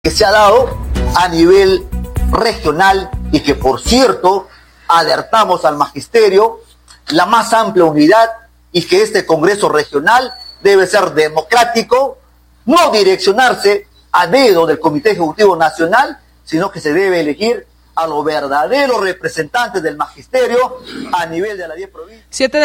que se ha dado a nivel regional y que, por cierto, alertamos al magisterio la más amplia unidad y que este Congreso regional debe ser democrático, no direccionarse a dedo del Comité Ejecutivo Nacional, sino que se debe elegir a los verdaderos representantes del magisterio a nivel de las 10 provincias.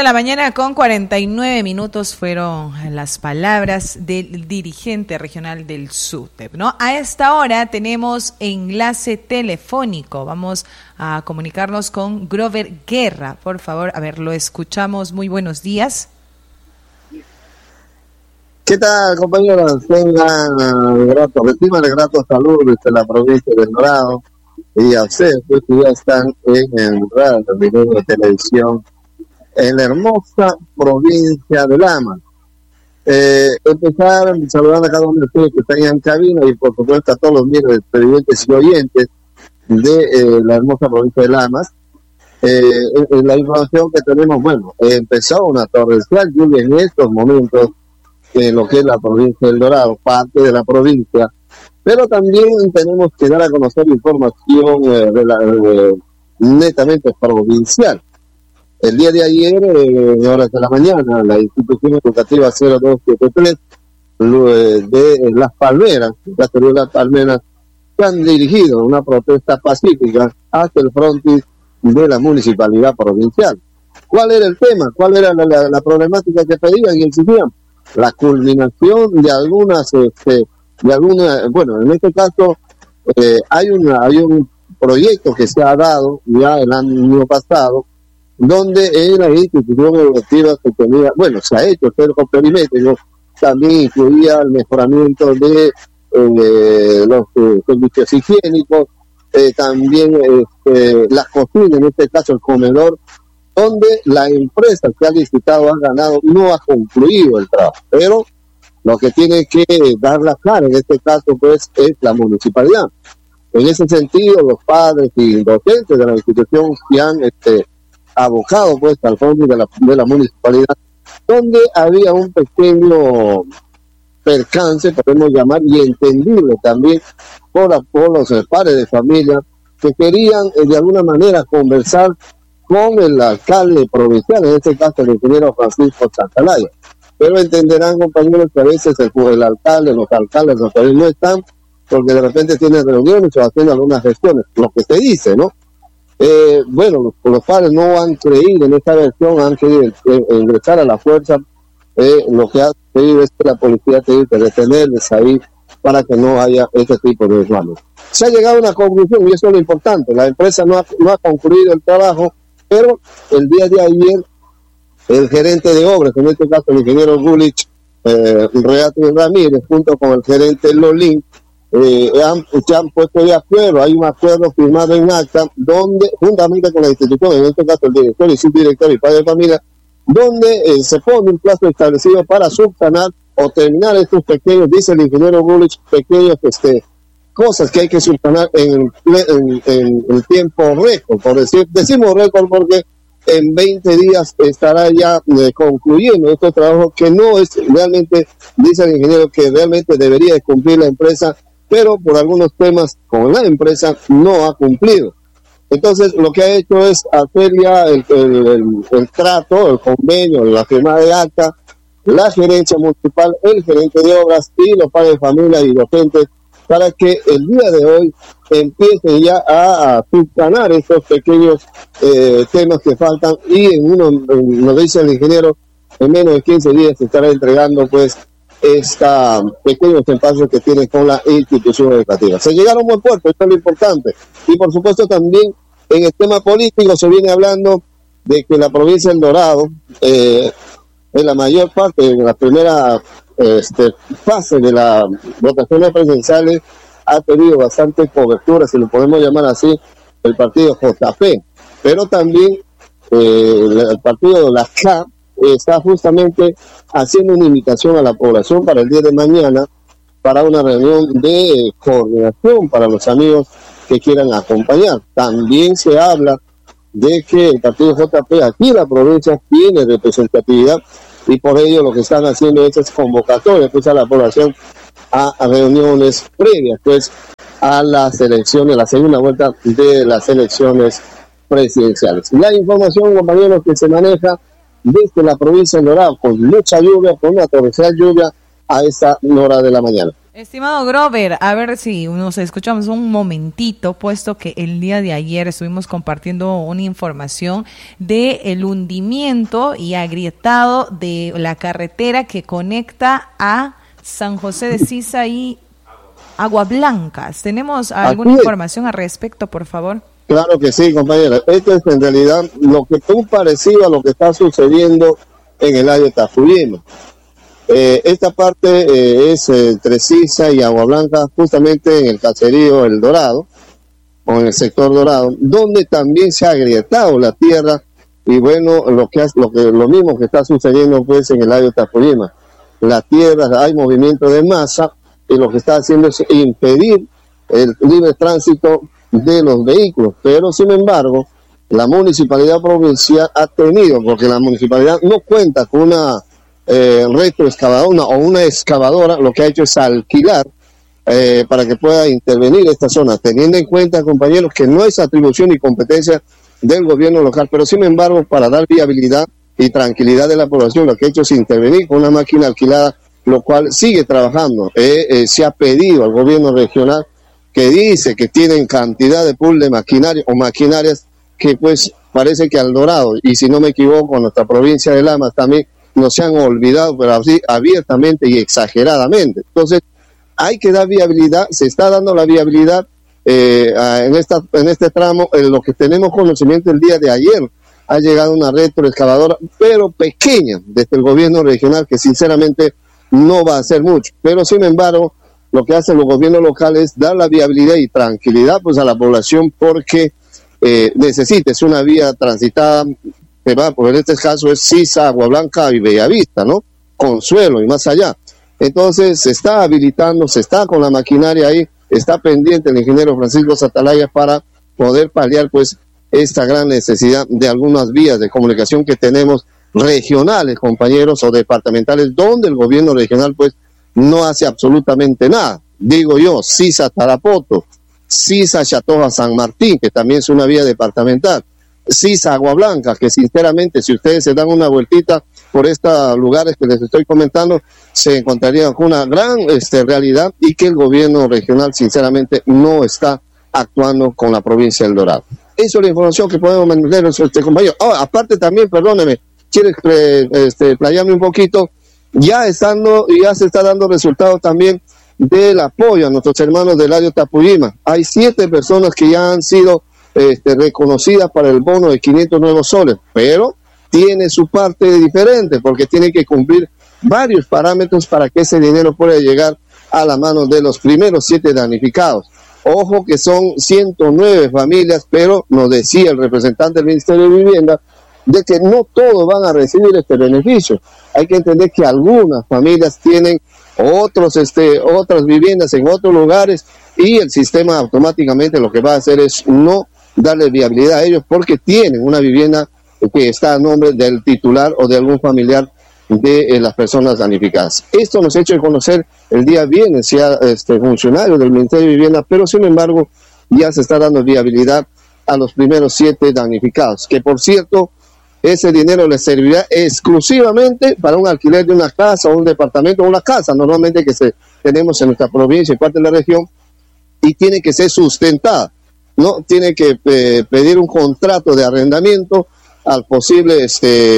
7:49 fueron las palabras del dirigente regional del SUTEP, ¿no? A esta hora tenemos enlace telefónico. Vamos a comunicarnos con Grover Guerra. Por favor, a ver, lo escuchamos. Muy buenos días. ¿Qué tal, compañeros? Tengan reciban el grato salud desde la provincia del Dorado. Y a ustedes, pues, que ya están en el radio, de televisión, en la hermosa provincia de Lamas. Empezar saludando a cada uno de ustedes que están en cabina y, por supuesto, a todos los miembros, televidentes y oyentes de la hermosa provincia de Lamas. La información que tenemos, bueno, empezó una torrencial lluvia en estos momentos en lo que es la provincia del Dorado, parte de la provincia. Pero también tenemos que dar a conocer información netamente provincial. El día de ayer, en horas de la mañana, la institución educativa 0273 de Las Palmeras, la ciudad de Las Palmeras, se han dirigido una protesta pacífica hacia el frontis de la municipalidad provincial. ¿Cuál era el tema? ¿Cuál era la problemática que pedían y exigían? La culminación de algunas... bueno, en este caso hay un proyecto que se ha dado ya el año pasado, donde en la institución educativa que tenía, bueno, se ha hecho cerco perimétrico, también incluía el mejoramiento de los servicios higiénicos, también las cocinas, en este caso el comedor, donde la empresa que ha licitado, ha ganado, no ha concluido el trabajo, pero lo que tiene que dar la cara en este caso, pues, es la municipalidad. En ese sentido, los padres y docentes de la institución se han abocado, pues, al fondo de la municipalidad, donde había un pequeño percance, podemos llamar, y entendible también por los padres de familia que querían, de alguna manera, conversar con el alcalde provincial, en este caso el ingeniero Francisco Santalaya. Pero entenderán, compañeros, que a veces el alcalde, los alcaldes no están, porque de repente tienen reuniones o haciendo algunas gestiones, lo que se dice, ¿no? Bueno, los padres no han creído en esta versión, han querido ingresar a la fuerza. Lo que ha pedido es que la policía tiene que detenerles ahí para que no haya este tipo de desmanes. Se ha llegado a una conclusión, y eso es lo importante. La empresa no ha concluido el trabajo, pero el día de ayer el gerente de obras, en este caso el ingeniero Gulich Reato Ramírez, junto con el gerente Lolín, se han puesto de acuerdo. Hay un acuerdo firmado en acta, donde, juntamente con la institución, en este caso el director y subdirector y padre de familia, donde se pone un plazo establecido para subsanar o terminar estos pequeños, dice el ingeniero Gulich, pequeños cosas que hay que subsanar en el tiempo récord, decimos récord porque en 20 días estará ya concluyendo este trabajo que no es realmente, dice el ingeniero, que realmente debería de cumplir la empresa, pero por algunos temas con la empresa no ha cumplido. Entonces lo que ha hecho es hacer ya el trato, el convenio, la firma de acta, la gerencia municipal, el gerente de obras y los padres de familia y docentes, para que el día de hoy empiecen ya a subsanar estos pequeños temas que faltan, y nos dice el ingeniero, en menos de 15 días se estará entregando pues pequeños espacios que tiene con la institución educativa. Se llegaron a un buen puerto, esto es lo importante. Y por supuesto también en el tema político se viene hablando de que la provincia del Dorado, en la mayor parte, en la primera fase de las votaciones presidenciales, ha tenido bastante cobertura, si lo podemos llamar así, el partido JP, pero también el partido de la K está justamente haciendo una invitación a la población para el día de mañana, para una reunión de coordinación para los amigos que quieran acompañar. También se habla de que el partido JP aquí en la provincia tiene representatividad y por ello lo que están haciendo es convocatorias pues a la población a reuniones previas pues a las elecciones, la segunda vuelta de las elecciones presidenciales. La información, compañeros, que se maneja desde la provincia de Dorado, con mucha lluvia, con una torrencial lluvia a esta hora de la mañana. Estimado Grover, a ver si nos escuchamos un momentito, puesto que el día de ayer estuvimos compartiendo una información de el hundimiento y agrietado de la carretera que conecta a San José de Sisa y Agua Blancas. ¿Tenemos alguna información al respecto, por favor? Claro que sí, compañera. Esto es en realidad lo que es un parecido a lo que está sucediendo en el área de Tafuyima. Esta parte es entre Sisa y Agua Blanca, justamente en el caserío El Dorado, o en el sector Dorado, donde también se ha agrietado la tierra, y bueno, lo mismo que está sucediendo pues en el área de Tafuyima. La tierra, hay movimiento de masa, y lo que está haciendo es impedir el libre tránsito de los vehículos, pero sin embargo, la municipalidad provincial ha tenido, porque la municipalidad no cuenta con una retroexcavadora o una excavadora, lo que ha hecho es alquilar para que pueda intervenir esta zona, teniendo en cuenta, compañeros, que no es atribución y competencia del gobierno local, pero sin embargo, para dar viabilidad y tranquilidad de la población, lo que ha hecho es intervenir con una máquina alquilada, lo cual sigue trabajando. Se ha pedido al gobierno regional, que dice que tienen cantidad de pool de maquinaria o maquinarias que pues parece que al Dorado, y si no me equivoco, nuestra provincia de Lamas también, no se han olvidado, pero así abiertamente y exageradamente. Entonces, hay que dar viabilidad, se está dando la viabilidad en este tramo. Lo que tenemos conocimiento el día de ayer, ha llegado una retroexcavadora, pero pequeña, desde el gobierno regional, que sinceramente no va a hacer mucho. Pero sin embargo, lo que hace el gobierno local es dar la viabilidad y tranquilidad pues a la población, porque necesita, es una vía transitada que va, por en este caso es Sisa, Agua Blanca y Bellavista, ¿no? Consuelo y más allá. Entonces se está habilitando, se está con la maquinaria ahí, está pendiente el ingeniero Francisco Satalaya para poder paliar pues esta gran necesidad de algunas vías de comunicación que tenemos regionales, compañeros, o departamentales, donde el gobierno regional pues no hace absolutamente nada. Digo yo, Sisa Tarapoto, Sisa Chatoja San Martín, que también es una vía departamental, Sisa Agua Blanca, que sinceramente si ustedes se dan una vueltita por estos lugares que les estoy comentando, se encontrarían con una gran realidad, y que el gobierno regional sinceramente no está actuando con la provincia del Dorado. Eso es la información que podemos mantener compañero. Aparte también, perdóneme, quieres playarme un poquito, ya se está dando resultados también del apoyo a nuestros hermanos del área Tafuyima. Hay 7 personas que ya han sido reconocidas para el bono de 500 nuevos soles, pero tiene su parte diferente, porque tiene que cumplir varios parámetros para que ese dinero pueda llegar a la mano de los primeros 7 damnificados. Ojo que son 109 familias, pero nos decía el representante del Ministerio de Vivienda de que no todos van a recibir este beneficio. Hay que entender que algunas familias tienen otras viviendas en otros lugares, y el sistema automáticamente lo que va a hacer es no darle viabilidad a ellos, porque tienen una vivienda que está a nombre del titular o de algún familiar de las personas damnificadas. Esto nos ha hecho conocer el día viernes ya funcionario del Ministerio de Vivienda, pero sin embargo ya se está dando viabilidad a los primeros 7 damnificados, que por cierto, ese dinero les servirá exclusivamente para un alquiler de una casa o un departamento o una casa, normalmente que tenemos en nuestra provincia y parte de la región, y tiene que ser sustentada, ¿no? Tiene que pedir un contrato de arrendamiento al posible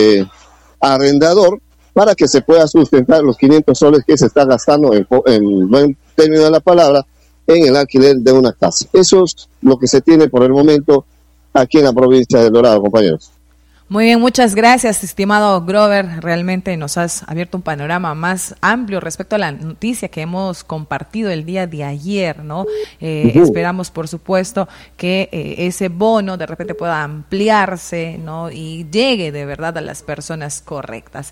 arrendador para que se pueda sustentar los 500 soles que se está gastando en buen término de la palabra en el alquiler de una casa. Eso es lo que se tiene por el momento aquí en la provincia de Dorado, compañeros. Muy bien, muchas gracias, estimado Grover. Realmente nos has abierto un panorama más amplio respecto a la noticia que hemos compartido el día de ayer, ¿no? Esperamos, por supuesto, que ese bono de repente pueda ampliarse, ¿no? Y llegue de verdad a las personas correctas.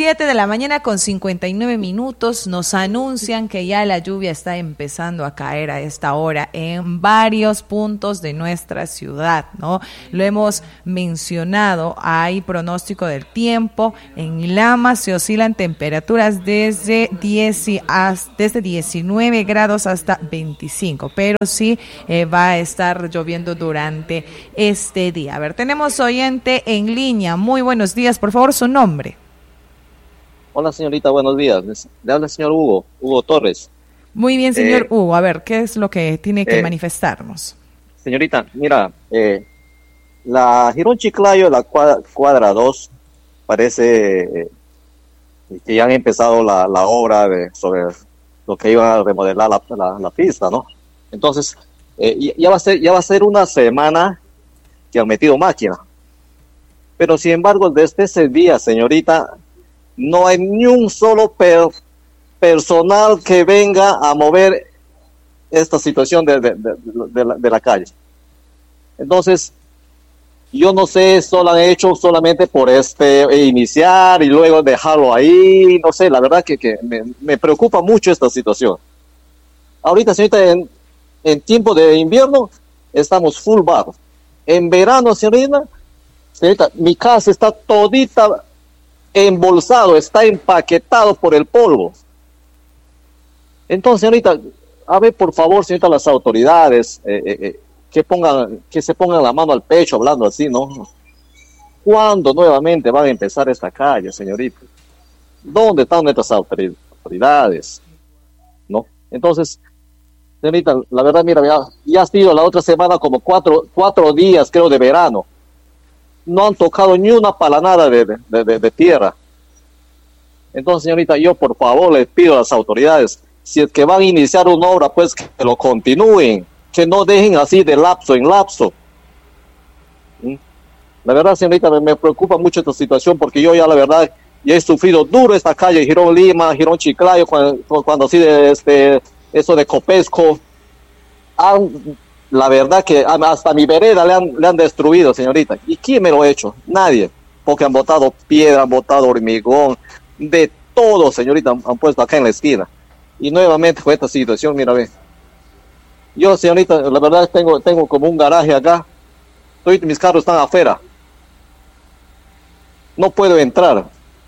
7:59 a.m. Nos anuncian que ya la lluvia está empezando a caer a esta hora en varios puntos de nuestra ciudad, ¿no? Lo hemos mencionado hay pronóstico del tiempo. En Lama se oscilan temperaturas desde 19 grados hasta 25, pero sí va a estar lloviendo durante este día. A ver, tenemos oyente en línea. Muy buenos días, por favor, su nombre. Hola, señorita, buenos días. Le habla el señor Hugo Torres. Muy bien, señor Hugo. A ver, ¿qué es lo que tiene que manifestarnos? Señorita, mira, la Girón Chiclayo, la cuadra 2, parece que ya han empezado la obra sobre lo que iban a remodelar la pista, ¿no? Entonces, ya va a ser una semana que han metido máquina. Pero, sin embargo, desde ese día, señorita, no hay ni un solo personal que venga a mover esta situación de la calle. Entonces, yo no sé, solo han hecho solamente por iniciar y luego dejarlo ahí, no sé, la verdad que me preocupa mucho esta situación. Ahorita, señorita, en tiempo de invierno estamos full barro. En verano, señorita, mi casa está todita embolsado, está empaquetado por el polvo. Entonces, señorita, a ver, por favor, señorita, las autoridades, que se pongan la mano al pecho hablando así, ¿no? ¿Cuándo nuevamente van a empezar esta calle, señorita? ¿Dónde están nuestras autoridades? ¿No? Entonces, señorita, la verdad, mira, ya ha sido la otra semana como cuatro días, creo, de verano. No han tocado ni una palanada de tierra. Entonces, señorita, yo por favor les pido a las autoridades, si es que van a iniciar una obra, pues que lo continúen, que no dejen así de lapso en lapso. La verdad, señorita, me preocupa mucho esta situación, porque yo ya, la verdad, ya he sufrido duro esta calle, Girón Lima, Girón Chiclayo, cuando así eso de Copesco. La verdad que hasta mi vereda le han destruido, señorita. ¿Y quién me lo ha hecho? Nadie. Porque han botado piedra, han botado hormigón, de todo, señorita, han puesto acá en la esquina. Y nuevamente con esta situación, mira, ve. Yo, señorita, la verdad tengo como un garaje acá. Mis carros están afuera. No puedo entrar.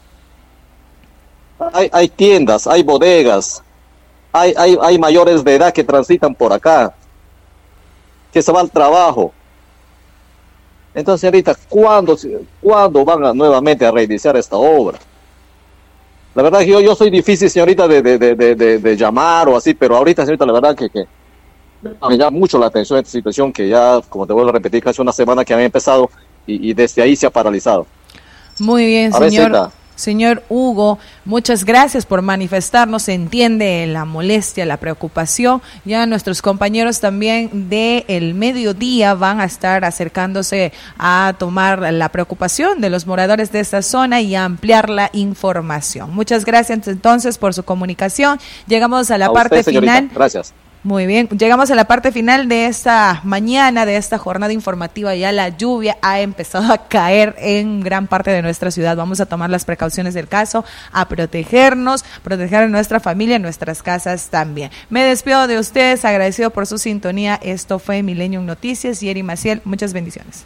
Hay tiendas, hay bodegas, hay mayores de edad que transitan por acá, que se va al trabajo. Entonces, señorita, ¿cuándo van nuevamente a reiniciar esta obra? La verdad que yo soy difícil, señorita, de llamar o así, pero ahorita, señorita, la verdad que me llama mucho la atención esta situación, que ya, como te vuelvo a repetir, casi una semana que había empezado y desde ahí se ha paralizado. Muy bien, señor Hugo, muchas gracias por manifestarnos. Se entiende la molestia, la preocupación. Ya nuestros compañeros también de El Mediodía van a estar acercándose a tomar la preocupación de los moradores de esta zona y a ampliar la información. Muchas gracias entonces por su comunicación. Llegamos a la parte final. Gracias. Muy bien, llegamos a la parte final de esta mañana, de esta jornada informativa. Ya la lluvia ha empezado a caer en gran parte de nuestra ciudad. Vamos a tomar las precauciones del caso, a protegernos, proteger a nuestra familia, nuestras casas también. Me despido de ustedes, agradecido por su sintonía. Esto fue Millennium Noticias. Yeri Maciel, muchas bendiciones.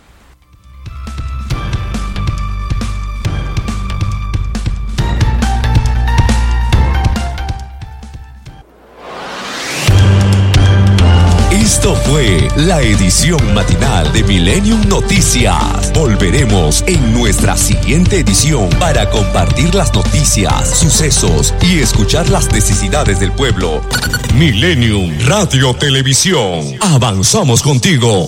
Esto fue la edición matinal de Millennium Noticias. Volveremos en nuestra siguiente edición para compartir las noticias, sucesos y escuchar las necesidades del pueblo. Millennium Radio Televisión. Avanzamos contigo.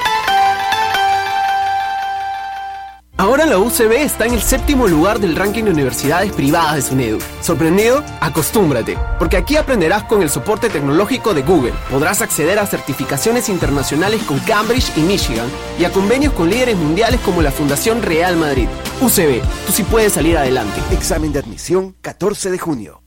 Ahora la UCB está en el 7º lugar del ranking de universidades privadas de SUNEDU. ¿Sorprendido? Acostúmbrate, porque aquí aprenderás con el soporte tecnológico de Google. Podrás acceder a certificaciones internacionales con Cambridge y Michigan y a convenios con líderes mundiales como la Fundación Real Madrid. UCB, tú sí puedes salir adelante. Examen de admisión 14 de junio.